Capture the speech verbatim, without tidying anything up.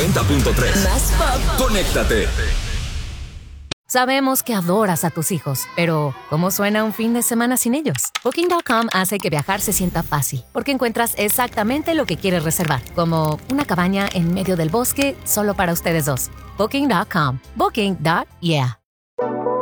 noventa punto tres. Más pop. Conéctate. Sabemos que adoras a tus hijos, pero ¿cómo suena un fin de semana sin ellos? Booking punto com hace que viajar se sienta fácil, porque encuentras exactamente lo que quieres reservar, como una cabaña en medio del bosque solo para ustedes dos. Booking punto com. Booking. Yeah.